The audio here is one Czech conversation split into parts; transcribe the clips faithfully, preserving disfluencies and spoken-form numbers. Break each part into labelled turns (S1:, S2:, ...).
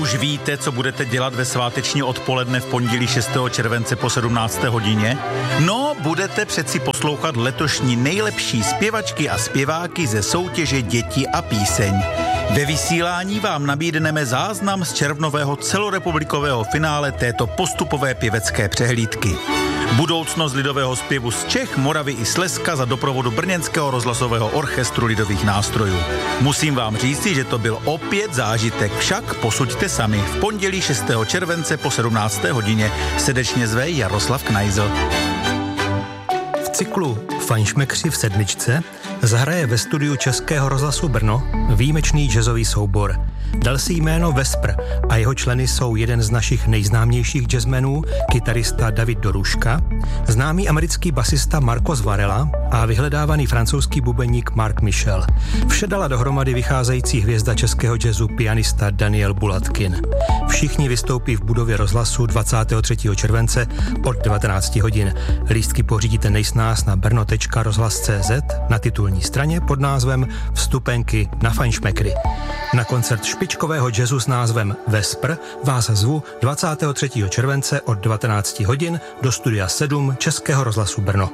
S1: Už víte, co budete dělat ve sváteční odpoledne v pondělí šestého července po sedmnácté hodině? No, budete přeci poslouchat letošní nejlepší zpěvačky a zpěváky ze soutěže Děti a píseň. Ve vysílání vám nabídneme záznam z červnového celorepublikového finále této postupové pěvecké přehlídky. Budoucnost lidového zpěvu z Čech, Moravy i Slezska za doprovodu Brněnského rozhlasového orchestru lidových nástrojů. Musím vám říci, že to byl opět zážitek, však posuďte sami. V pondělí šestého července po sedmnácté hodině srdečně zve Jaroslav Knajzl.
S2: V cyklu Fajnšmekři v sedmičce zahraje ve studiu Českého rozhlasu Brno výjimečný jazzový soubor. Dal si jméno Vespr a jeho členy jsou jeden z našich nejznámějších jazzmenů, kytarista David Doruška, známý americký basista Marcos Varela a vyhledávaný francouzský bubeník Mark Michel. Vše dala dohromady vycházející hvězda českého jazzu pianista Daniel Bulatkin. Všichni vystoupí v budově rozhlasu dvacátého třetího července od devatenáct hodin. Lístky pořídíte nejsnáz na brno tečka rozhlas tečka cé zet na titulní straně pod názvem Vstupenky na Fajnšmekry. Na koncert špičkového jazzu s názvem Vespr vás zvu dvacátého třetího července od devatenáct hodin do studia sedm Českého rozhlasu Brno.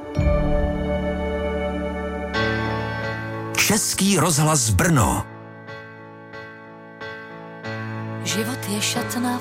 S3: Český rozhlas Brno.
S4: Život je šatna